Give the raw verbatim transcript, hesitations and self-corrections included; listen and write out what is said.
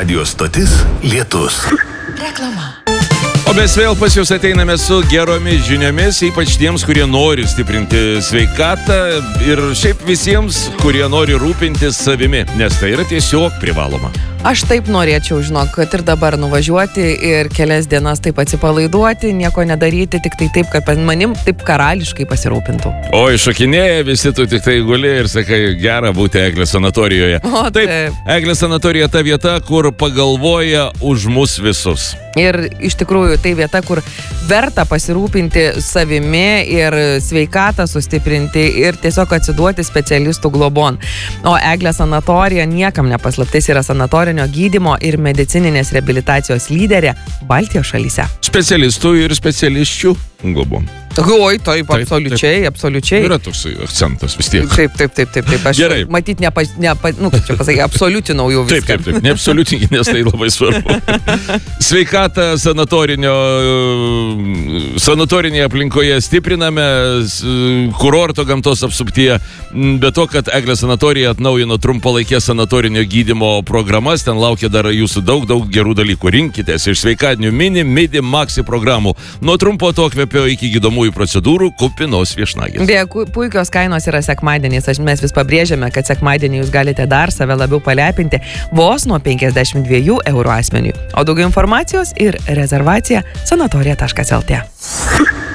Radijos stotis Lietus. Reklama. O mes vėl pas jūs ateiname su geromis žiniomis, ypač tiems, kurie nori stiprinti sveikatą ir šiaip visiems, kurie nori rūpintis savimi, nes tai yra tiesiog privaloma. Aš taip norėčiau, žinok, kad ir dabar nuvažiuoti ir kelias dienas taip atsipalaiduoti, nieko nedaryti, tik tai taip, kad manim taip karališkai pasirūpintų. O iššokinėja visi, tu tik tai guli ir sakai, gera būti Eglės sanatorijoje. O, taip, taip. Eglės sanatorija ta vieta, kur pagalvoja už mus visus. Ir iš tikrųjų tai vieta, kur verta pasirūpinti savimi ir sveikatą sustiprinti ir tiesiog atsiduoti specialistų globon. O Eglės sanatorija niekam nepaslaptis yra sanatorinio gydymo ir medicininės reabilitacijos lyderė Baltijos šalyse. Specialistų ir specialisčių globon. Oi, taip, Taip, absoliučiai, taip. absoliučiai. Yra toks akcentas vis tiek. Taip, taip, taip, taip, taip. Aš Gerai. matyt, nepa, nepa, nu, kaip čia pasakė, absoliutinau jau Taip, viską. taip, taip, neabsoliutingi, nes tai labai svarbu. Sveikatą sanatorinio, sanatorinėje aplinkoje stipriname, kurorto gamtos apsuptyje, be to, kad Eglės sanatorija atnaujino trumpalaikės sanatorinio gydymo programas, ten laukia dar jūsų daug, daug gerų dalykų. Rinkitės iš sveikatinių mini, midi, maxi programų, nuo trumpo atokvėpio iki gydomųjų procedūrų kupinos viešnagės. Beje, puikios kainos yra sekmadieniais. Mes vis pabrėžiame, kad sekmadienį jūs galite dar save labiau palepinti vos nuo penkiasdešimt dviejų eurų asmeniui. O daugiau informacijos ir rezervacija sanatorija taškas lt.